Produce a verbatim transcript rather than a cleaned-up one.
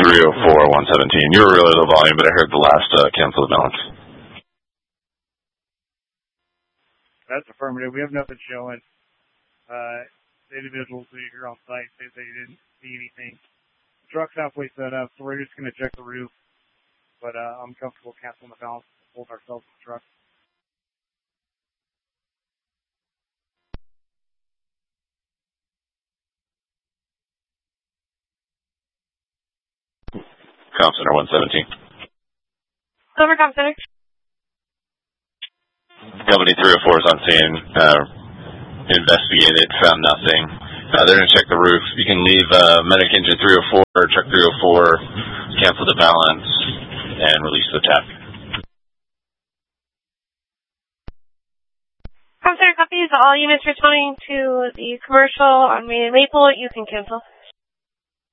three oh four, one seventeen. You were really low volume, but I heard the last uh, cancel the balance. That's affirmative. We have nothing showing. Uh, the individuals that are here on site say they didn't see anything. The truck's halfway set up, so we're just going to check the roof. But uh, I'm comfortable canceling the balance and hold ourselves in the truck. Comp Center one seventeen. Over Comp Center. Company three oh four is on scene. Uh, investigated, found nothing. Uh, they're going to check the roof. You can leave uh, medic engine three oh four, truck three oh four, cancel the balance, and release the tap. Comp Center copies. All units returning to the commercial on Main and Maple. You can cancel.